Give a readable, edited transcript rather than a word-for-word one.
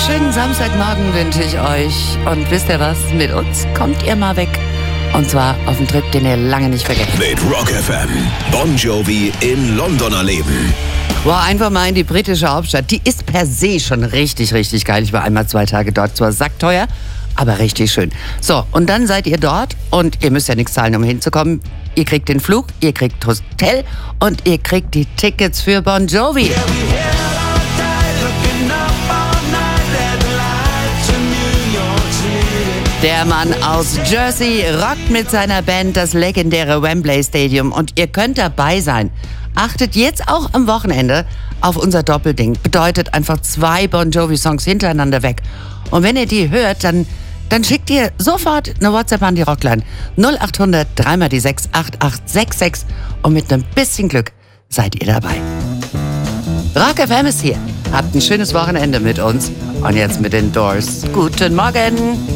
Schönen Samstagmorgen wünsche ich euch. Und wisst ihr was? Mit uns kommt ihr mal weg. Und zwar auf einen Trip, den ihr lange nicht vergesst. Mit Rock FM. Bon Jovi in London erleben. Boah, einfach mal in die britische Hauptstadt. Die ist per se schon richtig, richtig geil. Ich war einmal 2 Tage dort. Zwar sackteuer, aber richtig schön. So, und dann seid ihr dort und ihr müsst ja nichts zahlen, um hinzukommen. Ihr kriegt den Flug, ihr kriegt Hotel und ihr kriegt die Tickets für Bon Jovi. Der Mann aus Jersey rockt mit seiner Band das legendäre Wembley Stadium und ihr könnt dabei sein. Achtet jetzt auch am Wochenende auf unser Doppelding. Bedeutet einfach 2 Bon Jovi-Songs hintereinander weg. Und wenn ihr die hört, dann schickt ihr sofort eine WhatsApp an die Rockline 0800 3 die 6 8866 und mit einem bisschen Glück seid ihr dabei. Rock FM ist hier. Habt ein schönes Wochenende mit uns. Und jetzt mit den Doors. Guten Morgen.